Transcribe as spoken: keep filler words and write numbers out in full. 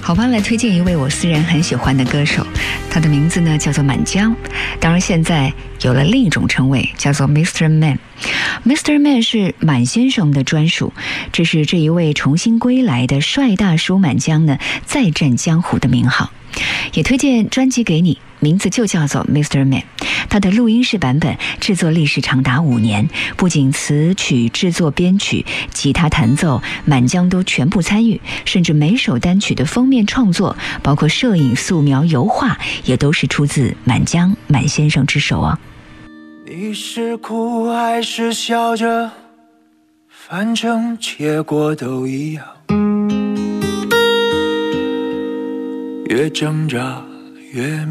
好吧，来推荐一位我私人很喜欢的歌手，他的名字呢叫做满江，当然现在有了另一种称谓，叫做 Mister Man。Mister Man 是满先生的专属，这是这一位重新归来的帅大叔满江呢再战江湖的名号。也推荐专辑给你，名字就叫做 Mister Man。 他的录音室版本制作历时长达五年，不仅词曲制作编曲、吉他弹奏满江都全部参与，甚至每首单曲的封面创作包括摄影、素描、油画也都是出自满江满先生之手啊。 你是哭还是笑着，反正结果都一样，越挣扎越